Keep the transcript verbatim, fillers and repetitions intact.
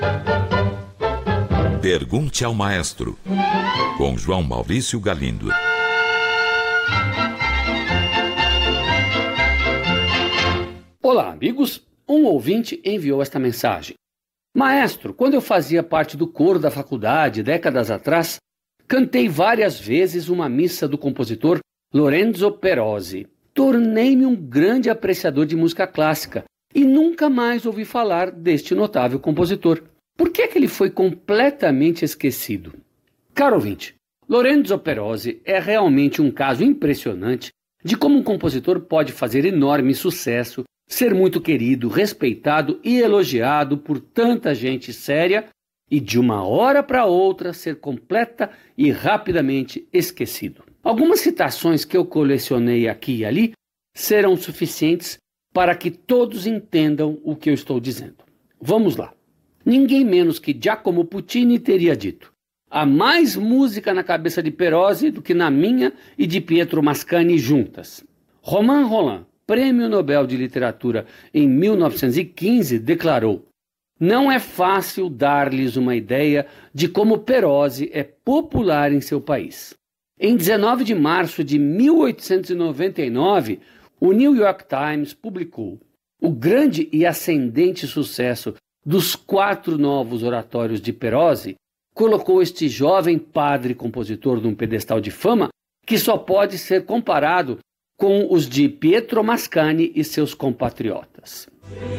Pergunte ao Maestro, com João Maurício Galindo. Olá, amigos. Um ouvinte enviou esta mensagem. Maestro, quando eu fazia parte do coro da faculdade, décadas atrás, cantei várias vezes uma missa do compositor Lorenzo Perosi. Tornei-me um grande apreciador de música clássica e nunca mais ouvi falar deste notável compositor. Por que é que ele foi completamente esquecido? Caro ouvinte, Lorenzo Perosi é realmente um caso impressionante de como um compositor pode fazer enorme sucesso, ser muito querido, respeitado e elogiado por tanta gente séria e de uma hora para outra ser completa e rapidamente esquecido. Algumas citações que eu colecionei aqui e ali serão suficientes para que todos entendam o que eu estou dizendo. Vamos lá. Ninguém menos que Giacomo Puccini teria dito: há mais música na cabeça de Perosi do que na minha e de Pietro Mascagni juntas. Romain Rolland, Prêmio Nobel de Literatura em mil novecentos e quinze, declarou: não é fácil dar-lhes uma ideia de como Perosi é popular em seu país. Em dezenove de março de mil oitocentos e noventa e nove, o New York Times publicou: o grande e ascendente sucesso dos quatro novos oratórios de Perosi colocou este jovem padre-compositor num pedestal de fama que só pode ser comparado com os de Pietro Mascagni e seus compatriotas.